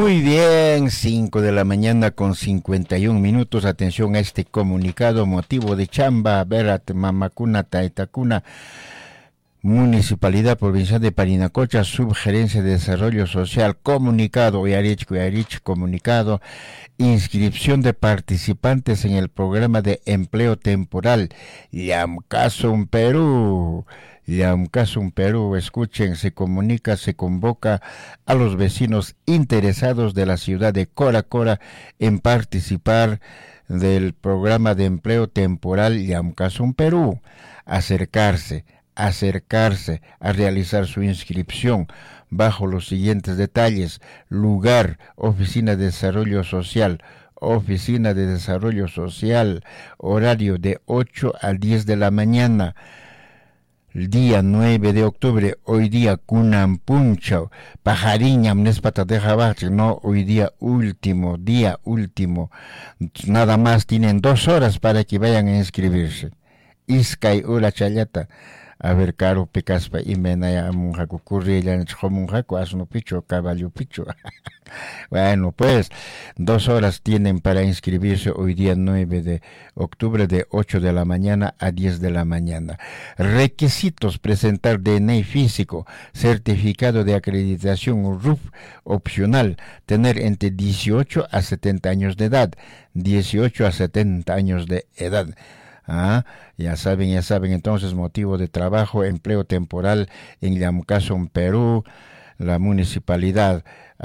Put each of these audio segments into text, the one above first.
Muy bien, 5 de la mañana con 51 minutos. Atención a este comunicado, motivo de chamba, Berat Mamacuna, Taitacuna, Municipalidad Provincial de Parinacocha, Subgerencia de Desarrollo Social, comunicado, Yarich, comunicado, inscripción de participantes en el programa de empleo temporal, Yamcasum Perú. Yamcasum Perú, escuchen, se convoca a los vecinos interesados de la ciudad de Cora Cora en participar del programa de empleo temporal Yamcasum Perú, acercarse a realizar su inscripción bajo los siguientes detalles: lugar, Oficina de Desarrollo Social, horario de 8 a 10 de la mañana. El día 9 de octubre, hoy día Kunampunchao, Pajariña, no, hoy día último, nada más tienen 2 horas para que vayan a inscribirse. Iskay ula chayata. A ver, caro pecaspa y menaya munjaco currilla en chomunjaco, asno picho, caballo picho. Bueno, pues 2 horas tienen para inscribirse hoy día 9 de octubre de 8 de la mañana a 10 de la mañana. Requisitos: presentar DNI físico, certificado de acreditación RUF opcional, tener entre 18 a 70 años de edad, 18 a 70 años de edad. Ya saben, entonces, motivo de trabajo, empleo temporal en Yamcasum, Perú, la municipalidad,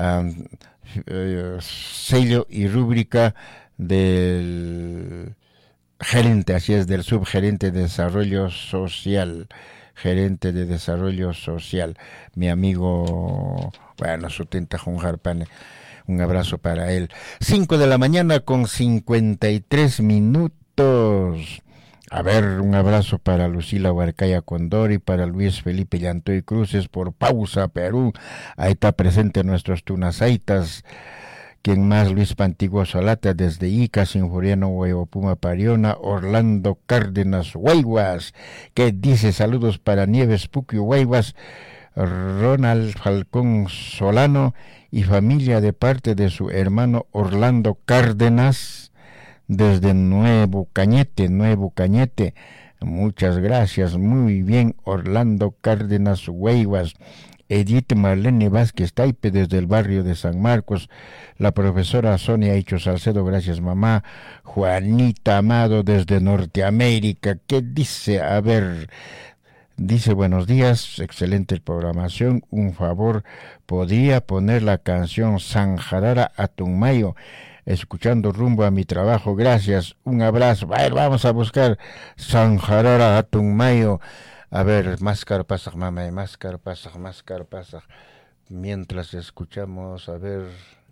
sello y rúbrica del gerente, así es, del subgerente de desarrollo social, mi amigo, bueno, Sutenta Junjarpane. Un abrazo para él. 5 de la mañana con 53 minutos. A ver, un abrazo para Lucila Huarcaya Condori, para Luis Felipe Llantoy Cruces por Pausa, Perú. Ahí está presente nuestros tunasaitas. ¿Quién más? Luis Pantigua Solata desde Ica, Sinforiano Huevopuma Pariona, Orlando Cárdenas Huayguas, que dice saludos para Nieves Puquio Huayguas, Ronald Falcón Solano y familia de parte de su hermano Orlando Cárdenas, desde Nuevo Cañete. Muchas gracias, muy bien, Orlando Cárdenas Huayguas. Edith Marlene Vázquez Taipe desde el barrio de San Marcos, la profesora Sonia Hicho Salcedo, gracias mamá. Juanita Amado desde Norteamérica, ¿qué dice? A ver, dice: buenos días, excelente programación, un favor, ¿podría poner la canción Sanjarara Atunmayo? Escuchando rumbo a mi trabajo, gracias, un abrazo. A ver, vamos a buscar Sanjarara Atunmayo. A ver, máscar pasaj, mamá, máscar pasaj. Mientras escuchamos, a ver.